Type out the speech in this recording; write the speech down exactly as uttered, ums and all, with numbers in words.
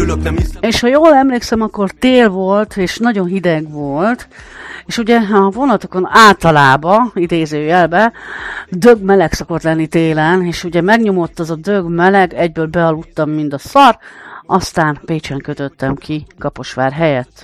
ülök, nem hiszem. És ha jól emlékszem, akkor tél volt, és nagyon hideg volt, és ugye a vonatokon általában, idézőjelbe, dög meleg szokott lenni télen, és ugye megnyomott az a dög meleg, egyből bealudtam mind a szar, aztán Pécsen kötöttem ki Kaposvár helyett.